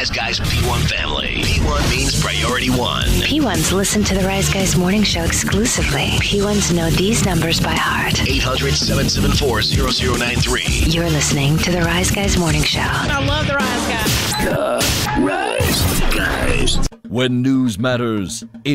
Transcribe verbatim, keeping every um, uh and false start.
Rise Guys P one family. P one means priority one. P ones listen to the Rise Guys morning show exclusively. P ones know these numbers by heart. eight hundred, seven seven four, zero zero nine three. You're listening to the Rise Guys morning show. I love the Rise Guys. The Rise Guys. When news matters,